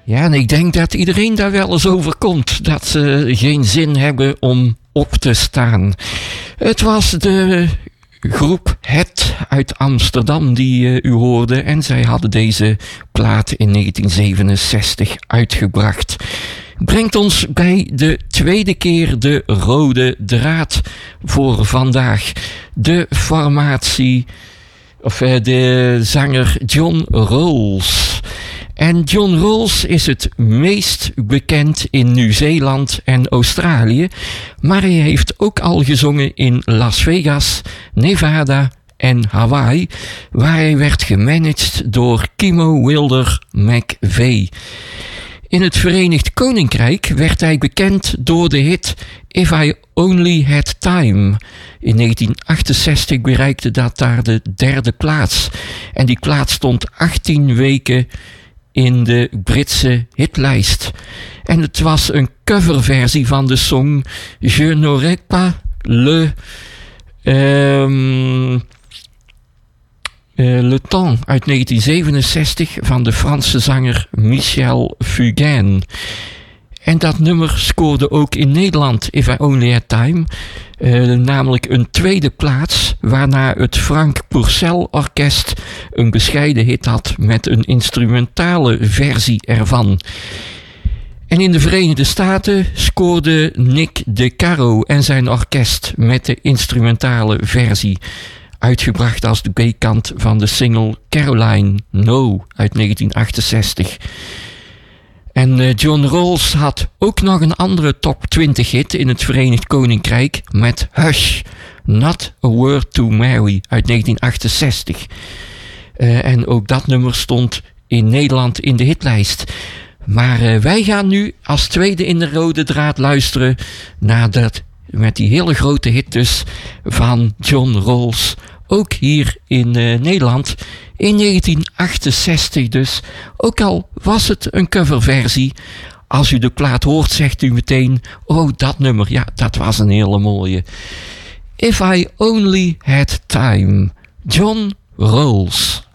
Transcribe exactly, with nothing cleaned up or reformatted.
Ja, en ik denk dat iedereen daar wel eens overkomt. Dat ze geen zin hebben om op te staan. Het was de groep Het uit Amsterdam die uh, u hoorde. En zij hadden deze plaat in negentien zevenenzestig uitgebracht. Brengt ons bij de tweede keer de rode draad voor vandaag. De formatie, of uh, de zanger John Rawls. En John Rawls is het meest bekend in Nieuw-Zeeland en Australië, maar hij heeft ook al gezongen in Las Vegas, Nevada en Hawaii, waar hij werd gemanaged door Kimo Wilder McVeigh. In het Verenigd Koninkrijk werd hij bekend door de hit If I Only Had Time. In negentien achtenzestig bereikte dat daar de derde plaats. En die plaats stond achttien weken in de Britse hitlijst. En het was een coverversie van de song Je n'aurais pas le... Um, Uh, Le Temps uit negentien zevenenzestig van de Franse zanger Michel Fugain. En dat nummer scoorde ook in Nederland, If I Only Had Time, uh, namelijk een tweede plaats, waarna het Frank Purcell Orkest een bescheiden hit had met een instrumentale versie ervan. En in de Verenigde Staten scoorde Nick De Caro en zijn orkest met de instrumentale versie, uitgebracht als de B-kant van de single Caroline No uit negentien achtenzestig. En uh, John Rawls had ook nog een andere top twintig hit in het Verenigd Koninkrijk met Hush, Not a Word to Mary uit negentien achtenzestig. Uh, en ook dat nummer stond in Nederland in de hitlijst. Maar uh, wij gaan nu als tweede in de rode draad luisteren naar dat, met die hele grote hit dus van John Rawls. Ook hier in uh, Nederland in negentien achtenzestig dus. Ook al was het een coverversie. Als u de plaat hoort zegt u meteen, oh dat nummer, ja dat was een hele mooie. If I Only Had Time, John Rawls.